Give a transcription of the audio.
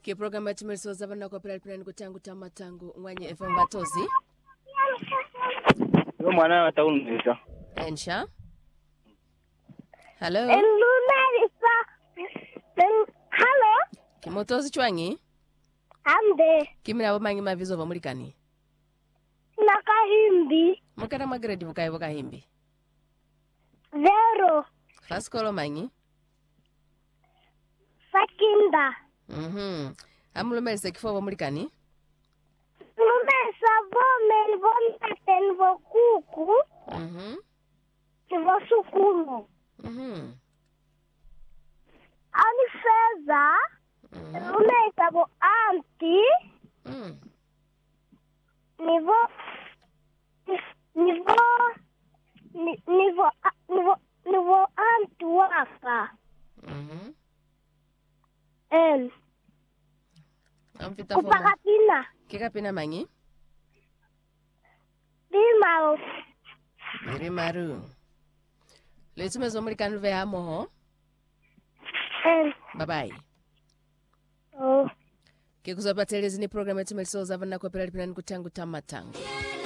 Ke program ya tumeliso zavana kwa pila lipina niko tangu tamatangu ngwanye FM Batozi. Yo mwana wa taunisa. Ensha. Hello. Hello. Kimotozi chwangi? Amde. Kimina wamangi mavizo wa mulikani? Nakahimbi. Mukara magredi bukai wakahimbi? 0. Faskolo mangi? Sakinda. Amulumelse kifo wa mulikani? Lumesa vome vometen vokuku. Vosukulu. Ani feza. Lumesa vo anti. Nivo anti waka. Amfita foma. Upakapina. Kika pina mangi? Limao. Rimaru. Letume zo mulikani ve amoho? Bye bye. Oh. Kikuzo patelezi ni program ya tumeliso zavana kwa pila lipina niko tangu tamatangu.